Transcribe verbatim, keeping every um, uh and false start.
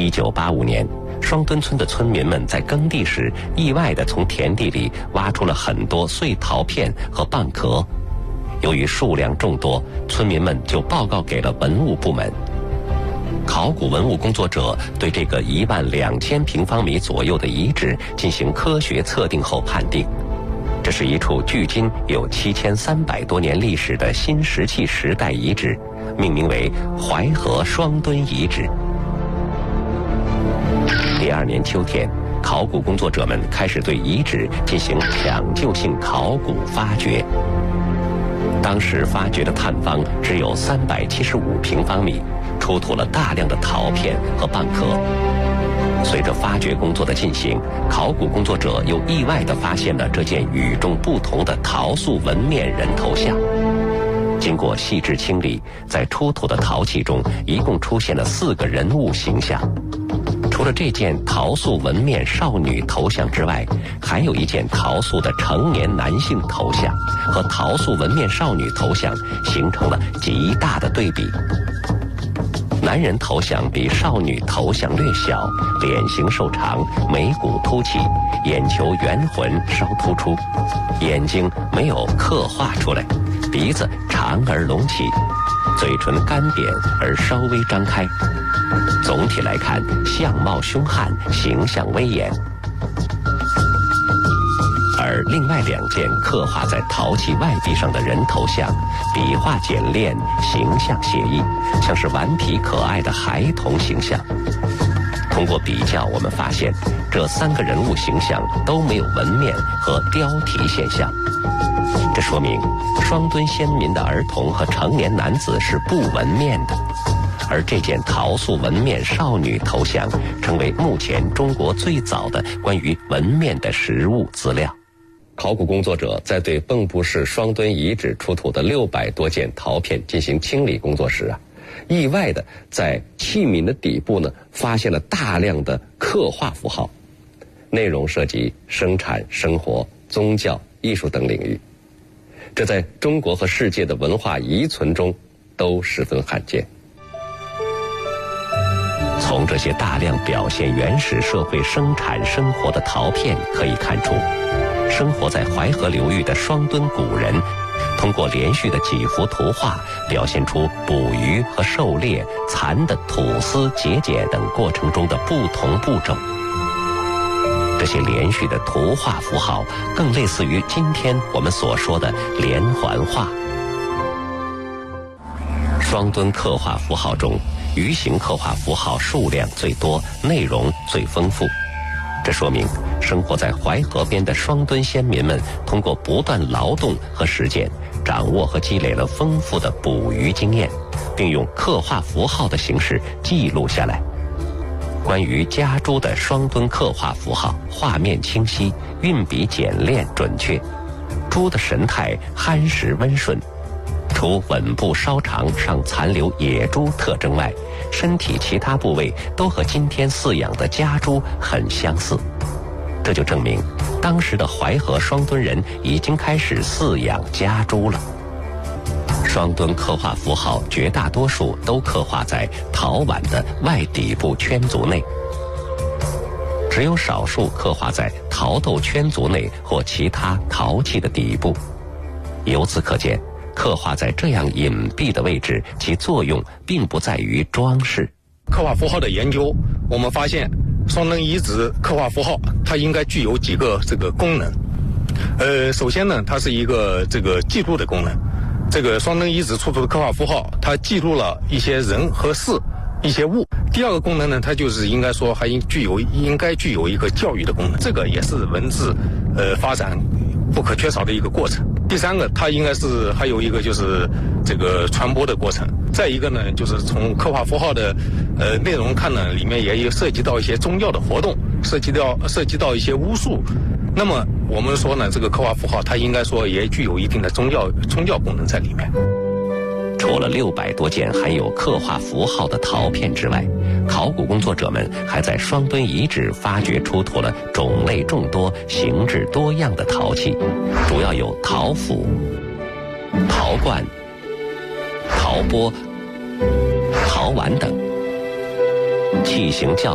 一九八五年，双墩村的村民们在耕地时，意外地从田地里挖出了很多碎陶片和蚌壳。由于数量众多，村民们就报告给了文物部门。考古文物工作者对这个一万两千平方米左右的遗址进行科学测定后判定，这是一处距今有七千三百多年历史的新石器时代遗址，命名为淮河双墩遗址。第二年秋天，考古工作者们开始对遗址进行抢救性考古发掘。当时发掘的探方只有三百七十五平方米，出土了大量的陶片和蚌壳。随着发掘工作的进行，考古工作者又意外地发现了这件与众不同的陶塑纹面人头像。经过细致清理，在出土的陶器中一共出现了四个人物形象。除了这件陶塑纹面少女头像之外，还有一件陶塑的成年男性头像，和陶塑纹面少女头像形成了极大的对比。男人头像比少女头像略小，脸型瘦长，眉骨凸起，眼球圆浑稍突出，眼睛没有刻画出来，鼻子长而隆起，嘴唇干扁而稍微张开。总体来看，相貌凶悍，形象威严。而另外两件刻画在陶器外壁上的人头像，笔画简练，形象写意，像是顽皮可爱的孩童形象。通过比较，我们发现这三个人物形象都没有纹面和雕题现象，这说明双墩先民的儿童和成年男子是不纹面的。而这件陶塑纹面少女头像成为目前中国最早的关于纹面的实物资料。考古工作者在对蚌埠市双墩遗址出土的六百多件陶片进行清理工作时啊，意外的在器皿的底部呢发现了大量的刻画符号，内容涉及生产、生活、宗教、艺术等领域，这在中国和世界的文化遗存中都十分罕见。从这些大量表现原始社会生产生活的陶片可以看出，生活在淮河流域的双墩古人通过连续的几幅图画，表现出捕鱼和狩猎、蚕的吐丝、节俭等过程中的不同步骤。这些连续的图画符号更类似于今天我们所说的连环画。双墩刻画符号中，鱼形刻画符号数量最多，内容最丰富。这说明生活在淮河边的双墩先民们通过不断劳动和实践，掌握和积累了丰富的捕鱼经验，并用刻画符号的形式记录下来。关于家猪的双墩刻画符号，画面清晰，运笔简练准确，猪的神态憨实温顺，除吻部稍长上残留野猪特征外，身体其他部位都和今天饲养的家猪很相似。这就证明当时的淮河双墩人已经开始饲养家猪了。双墩刻画符号绝大多数都刻画在陶碗的外底部圈足内，只有少数刻画在陶豆圈足内或其他陶器的底部。由此可见，刻画在这样隐蔽的位置，其作用并不在于装饰。 刻画符号的研究，我们发现双墩遗址刻画符号它应该具有几个这个功能。呃，首先呢，它是一个这个记录的功能。这个双墩遗址出土的刻画符号，它记录了一些人和事、一些物。第二个功能呢，它就是应该说还应具有应该具有一个教育的功能，这个也是文字呃发展不可缺少的一个过程。第三个，它应该是还有一个就是这个传播的过程。再一个呢，就是从刻画符号的呃内容看呢，里面也有涉及到一些宗教的活动，涉及到涉及到一些巫术。那么我们说呢，这个刻画符号它应该说也具有一定的宗教宗教功能在里面。 除了六百多件含有刻画符号的陶片之外，考古工作者们还在双墩遗址发掘出土了种类众多、形制多样的陶器，主要有陶釜、陶罐、陶钵、陶碗等，器型较